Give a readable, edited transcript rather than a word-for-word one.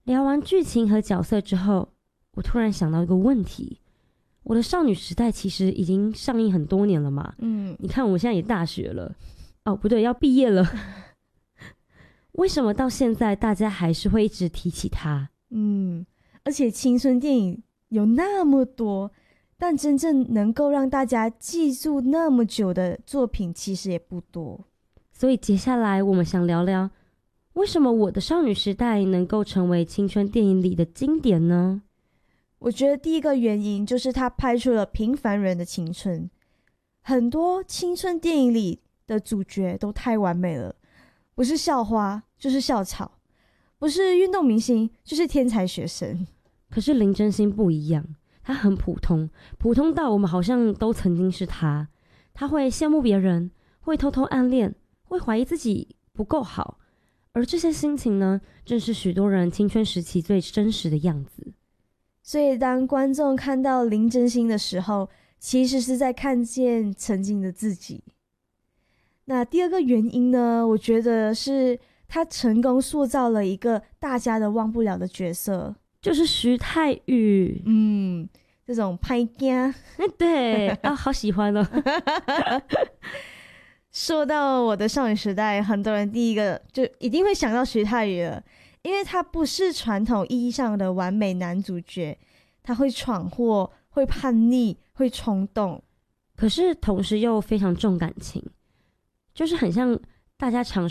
聊完剧情和角色之后，我突然想到一个问题：我的少女时代其实已经上映很多年了嘛，你看我们现在也大学了，哦不对，要毕业了，为什么到现在大家还是会一直提起它？ 而且青春电影有那么多，但真正能够让大家记住那么久的作品其实也不多。 所以接下来我们想聊聊，为什么我的少女时代能够成为青春电影里的经典呢？ 我觉得第一个原因就是它拍出了平凡人的青春。很多青春电影里的主角都太完美了，不是校花就是校草，不是运动明星就是天才学生。 可是林真心不一样，她很普通，普通到我们好像都曾经是她。她会羡慕别人，会偷偷暗恋，会怀疑自己不够好，而这些心情呢，正是许多人青春时期最真实的样子。 所以当观众看到林真心的时候，其实是在看见曾经的自己。那第二个原因呢，我觉得是他成功塑造了一个大家都忘不了的角色， 就是徐太宇。 这种拍惊对啊，好喜欢哦。 说到我的少女时代，很多人第一个就一定会想到徐太宇了，因为他不是传统意义上的完美男主角，他会闯祸，会叛逆，会冲动， 可是同时又非常重感情，就是很像大家常